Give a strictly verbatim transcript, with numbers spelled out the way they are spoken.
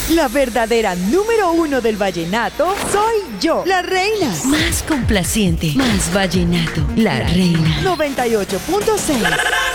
La verdadera número uno del vallenato soy yo, la reina. Más complaciente, más vallenato, la reina. noventa y ocho punto seis